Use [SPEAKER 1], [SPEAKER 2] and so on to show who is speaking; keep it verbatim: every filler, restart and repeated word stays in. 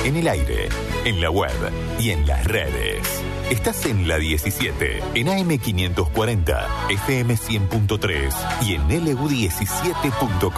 [SPEAKER 1] En el aire, en la web y en las redes. Estás en la diecisiete, en A M quinientos cuarenta, F M cien punto tres y en L U diecisiete punto com.